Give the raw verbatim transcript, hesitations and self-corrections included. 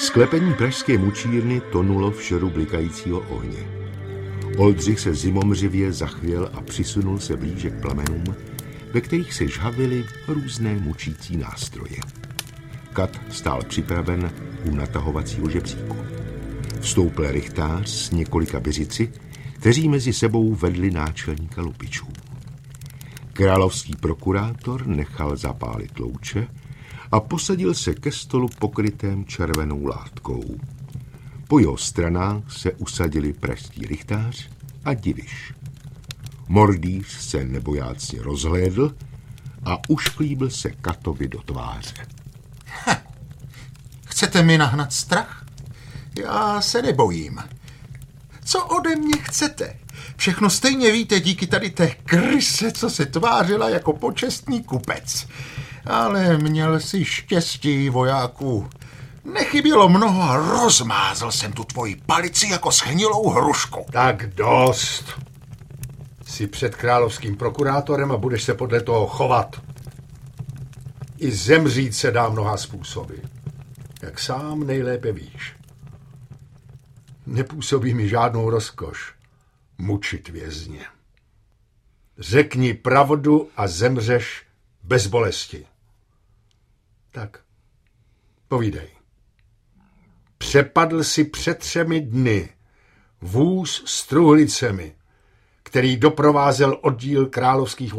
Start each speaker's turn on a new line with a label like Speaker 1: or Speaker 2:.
Speaker 1: Sklepení pražské mučírny tonulo v šeru blikajícího ohně. Oldřich se zimomřivě zachvěl a přisunul se blíže k plamenům, ve kterých se žhavily různé mučící nástroje. Kat stál připraven u natahovacího žebříku. Vstoupil rychtář s několika běžici, kteří mezi sebou vedli náčelníka lupičů. Královský prokurátor nechal zapálit louče a posadil se ke stolu pokrytém červenou látkou. Po jeho stranách se usadili pražský rychtář a diviš. Mordýř se nebojácně rozhlédl a ušklíbil se Katovi do tváře.
Speaker 2: Ha, chcete mi nahnat strach? Já se nebojím. Co ode mě chcete? Všechno stejně víte díky tady té kryse, co se tvářila jako počestný kupec. Ale měl si štěstí, vojáků. Nechybělo mnoho a rozmázl jsem tu tvoji palici jako schnilou hrušku.
Speaker 3: Tak dost. Jsi před královským prokurátorem a budeš se podle toho chovat. I zemřít se dá mnoha způsoby. Jak sám nejlépe víš. Nepůsobí mi žádnou rozkoš mučit vězně. Řekni pravdu a zemřeš bez bolesti. Tak, povídej. Přepadl si před třemi dny vůz s truhlicemi, který doprovázel oddíl královských